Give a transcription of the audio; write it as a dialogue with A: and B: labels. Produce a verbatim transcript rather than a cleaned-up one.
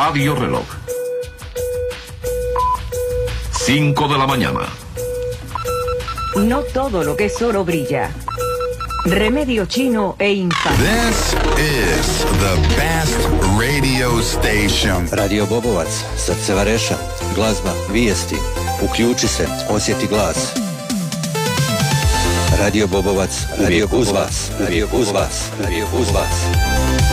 A: Radio Reloj. cinco de la mañana.
B: No todo lo que es oro brilla. Remedio chino e infame.
C: This is the best radio station.
D: Radio Bobovac, srce Vareša, glazba, vijesti. Uključi se, osjeti glas. Radio Bobovac, uvijek uz vas, uvijek uz vas, uvijek uz vas.